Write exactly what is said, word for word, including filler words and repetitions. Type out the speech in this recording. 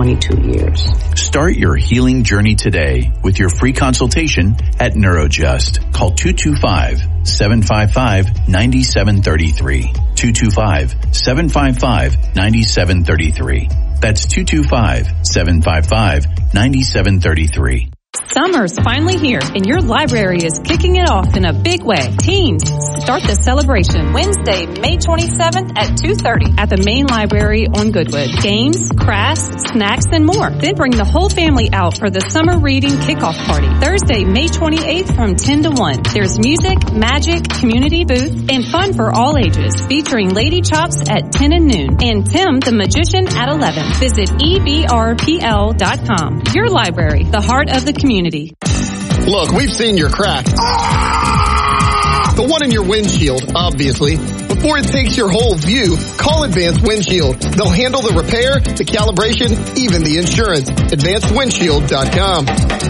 twenty-two years. Start your healing journey today with your free consultation at Neurojust. Call two two five, seven five five, nine seven three three. two two five, seven five five, nine seven three three. That's two two five, seven five five, nine seven three three. Summer's finally here, and your library is kicking it off in a big way. Teens, start the celebration Wednesday, May twenty-seventh at two thirty at the main library on Goodwood. Games, crafts, snacks, and more. Then bring the whole family out for the summer reading kickoff party. Thursday, May twenty-eighth from ten to one. There's music, magic, community booth, and fun for all ages, featuring Lady Chops at ten and noon and Tim the Magician at eleven. Visit E B R P L dot com. Your library, the heart of the community. Look, we've seen your crack. The one in your windshield, obviously. Before it takes your whole view, call Advanced Windshield. They'll handle the repair, the calibration, even the insurance. advanced windshield dot com.